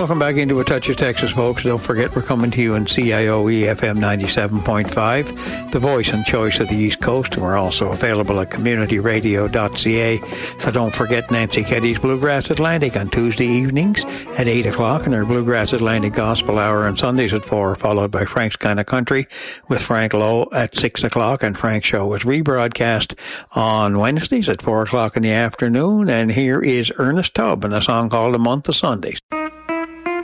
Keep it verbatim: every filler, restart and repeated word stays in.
Welcome back into A Touch of Texas, folks. Don't forget, we're coming to you on C I O E F M ninety-seven point five, the voice and choice of the East Coast, and we're also available at community radio dot c a. So don't forget Nancy Keddy's Bluegrass Atlantic on Tuesday evenings at eight o'clock, and her Bluegrass Atlantic Gospel Hour on Sundays at four, followed by Frank's Kind of Country with Frank Lowe at six o'clock, and Frank's show is rebroadcast on Wednesdays at four o'clock in the afternoon. And here is Ernest Tubb and a song called A Month of Sundays.